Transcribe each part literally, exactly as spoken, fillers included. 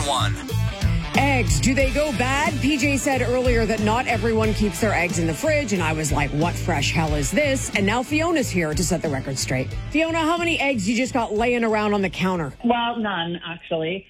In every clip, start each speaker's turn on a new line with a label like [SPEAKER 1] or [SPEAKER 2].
[SPEAKER 1] one.
[SPEAKER 2] Eggs, do they go bad? P J said earlier that not everyone keeps their eggs in the fridge, and I was like, what fresh hell is this? And now Fiona's here to set the record straight. Fiona, how many eggs you just got laying around on the counter?
[SPEAKER 3] Well, none, actually.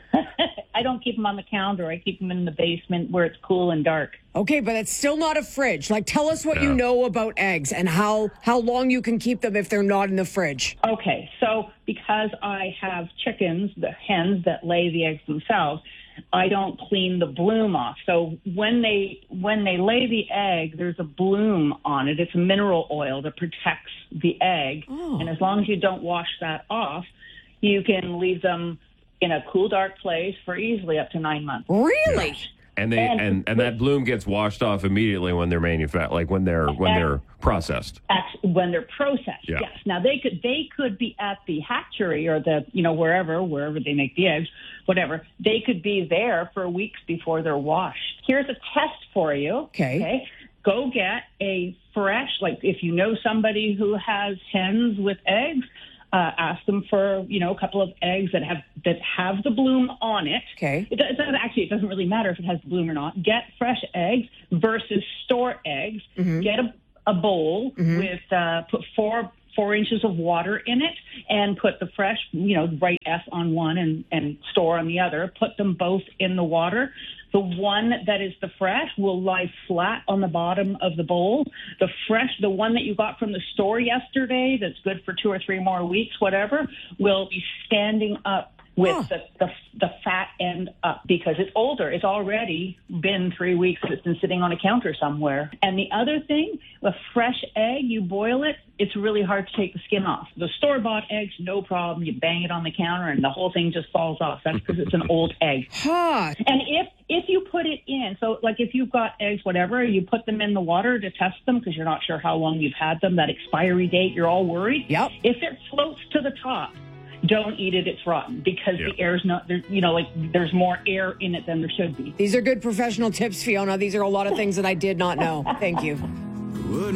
[SPEAKER 3] I don't keep them on the counter. I keep them in the basement where it's cool and dark.
[SPEAKER 2] Okay, but it's still not a fridge. Like, tell us what
[SPEAKER 4] Yeah.
[SPEAKER 2] you know about eggs and how, how long you can keep them if they're not in the fridge.
[SPEAKER 3] Okay, so because I have chickens, the hens that lay the eggs themselves, I don't clean the bloom off. So when they when they lay the egg, there's a bloom on it. It's a mineral oil that protects the egg.
[SPEAKER 2] Oh.
[SPEAKER 3] And as long as you don't wash that off, you can leave them in a cool, dark place for easily up to nine months.
[SPEAKER 2] Really?
[SPEAKER 4] And they
[SPEAKER 3] And-
[SPEAKER 4] and, and that bloom gets washed off immediately when they're manufactured, like when they're when they're processed.
[SPEAKER 3] Actually, when they're processed,
[SPEAKER 4] Yeah.
[SPEAKER 3] yes. Now they could they could be at the hatchery or the you know wherever wherever they make the eggs, whatever. They could be there for weeks before they're washed. Here's a test for you.
[SPEAKER 2] Okay.
[SPEAKER 3] Okay. Go get a fresh, like if you know somebody who has hens with eggs, uh, ask them for you know a couple of eggs that have that have the bloom on it.
[SPEAKER 2] Okay.
[SPEAKER 3] It doesn't actually. It doesn't really matter if it has bloom or not. Get fresh eggs versus store eggs. Get a, a bowl with uh, put four four inches of water in it, and put the fresh. You know, write F on one and and store on the other. Put them both in the water. The one that is the fresh will lie flat on the bottom of the bowl. The fresh, the one that you got from the store yesterday, that's good for two or three more weeks, whatever, will be standing up with
[SPEAKER 2] Huh.
[SPEAKER 3] the, the the fat end up because it's older. It's already been three weeks and it's been sitting on a counter somewhere. And the other thing, a fresh egg, you boil it, it's really hard to take the skin off. The store-bought eggs, no problem. You bang it on the counter and the whole thing just falls off. That's because it's an old egg.
[SPEAKER 2] Huh.
[SPEAKER 3] And if if you put it in, so like if you've got eggs, whatever, you put them in the water to test them because you're not sure how long you've had them, that expiry date, you're all worried.
[SPEAKER 2] Yep.
[SPEAKER 3] If it floats to the top, don't eat it, it's rotten because
[SPEAKER 4] Yeah.
[SPEAKER 3] the air's not, there, you know, like there's more air in it than there should be.
[SPEAKER 2] These are good professional tips, Fiona. These are a lot of things that I did not know. Thank you.